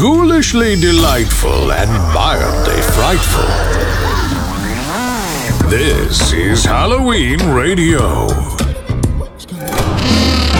ghoulishly delightful and mildly frightful. This is Halloween Radio.